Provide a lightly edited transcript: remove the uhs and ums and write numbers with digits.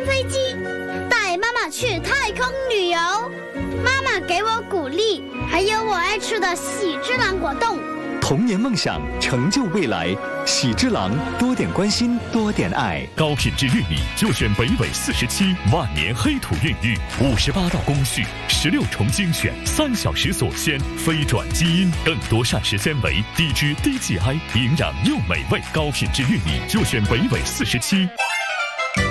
飞机，带妈妈去太空旅游。妈妈给我鼓励，还有我爱吃的喜之郎果冻。 童年梦想，成就未来。喜之郎，多点关心，多点爱。 高品质玉米就选北纬47万年黑土孕育，58道工序，16重精选，3小时锁鲜，非转基因，更多膳食纤维，低脂低 GI， 营养又美味。高品质玉米就选北纬47。